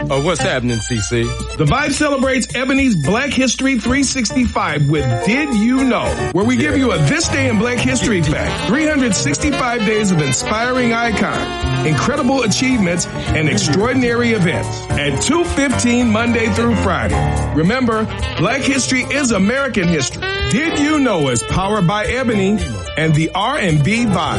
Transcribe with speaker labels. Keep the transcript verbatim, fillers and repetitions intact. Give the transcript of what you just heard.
Speaker 1: Oh, what's happening, C C?
Speaker 2: The Vibe celebrates Ebony's Black History three sixty-five with Did You Know, where we give you a This Day in Black History fact. three hundred sixty-five days of inspiring icons, incredible achievements, and extraordinary events at two fifteen Monday through Friday. Remember, Black History is American history. Did You Know is powered by Ebony and the R and B Vibe.